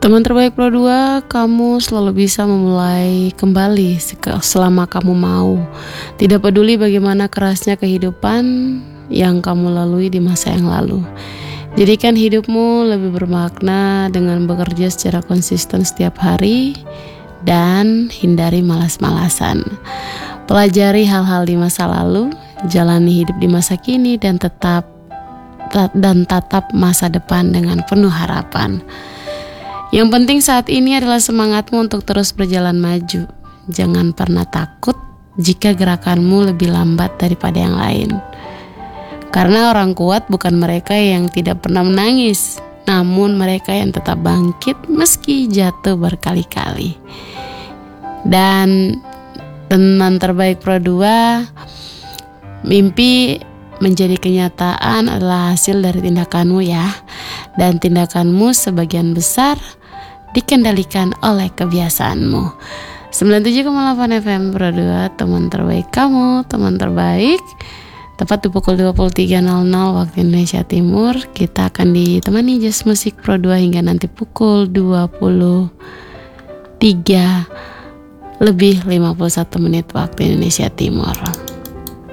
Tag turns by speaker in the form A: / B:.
A: Teman terbaik Pro 2, kamu selalu bisa memulai kembali selama kamu mau. Tidak peduli bagaimana kerasnya kehidupan yang kamu lalui di masa yang lalu. Jadikan hidupmu lebih bermakna dengan bekerja secara konsisten setiap hari dan hindari malas-malasan. Pelajari hal-hal di masa lalu, jalani hidup di masa kini dan tatap masa depan dengan penuh harapan. Yang penting saat ini adalah semangatmu untuk terus berjalan maju. Jangan pernah takut jika gerakanmu lebih lambat daripada yang lain. Karena orang kuat bukan mereka yang tidak pernah menangis, namun mereka yang tetap bangkit meski jatuh berkali-kali. Dan teman terbaik Pro 2, mimpi menjadi kenyataan adalah hasil dari tindakanmu ya. Dan tindakanmu sebagian besar dikendalikan oleh kebiasaanmu. 97,8 FM Pro 2, teman terbaik kamu, teman terbaik. Tepat di pukul 23.00 waktu Indonesia Timur, kita akan ditemani jazz musik Pro 2 hingga nanti pukul 23:51 waktu Indonesia Timur.